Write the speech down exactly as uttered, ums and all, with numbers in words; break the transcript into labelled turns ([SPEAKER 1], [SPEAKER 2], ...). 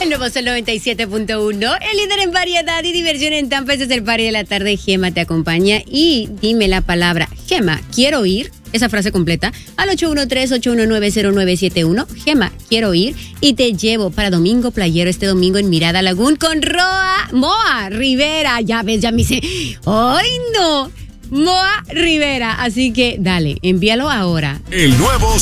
[SPEAKER 1] El nuevo Sol noventa y siete punto uno, el líder en variedad y diversión en Tampa. Este es el party de la tarde. Gema te acompaña y dime la palabra Gema, quiero ir, esa frase completa, al ocho uno tres, ocho uno nueve, cero nueve siete uno. Gema, quiero ir y te llevo para Domingo Playero este domingo en Mirada Lagoon con Roa, Moa Rivera. Ya ves, ya me hice, ¡ay no! Moa Rivera. Así que dale, envíalo ahora.
[SPEAKER 2] El nuevo